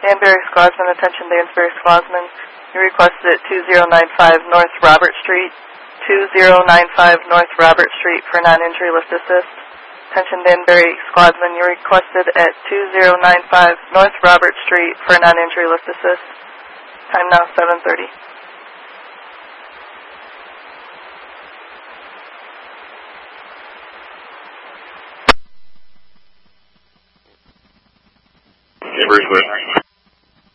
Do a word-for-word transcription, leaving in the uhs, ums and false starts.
Danbury Squadsman, attention Danbury Squadsman. You requested at two zero nine five North Robert Street, two zero nine five North Robert Street for non-injury lift assist. Attention Danbury Squadsman, you requested at two zero nine five North Robert Street for non-injury lift assist. Time now seven thirty. Danbury Squadsman.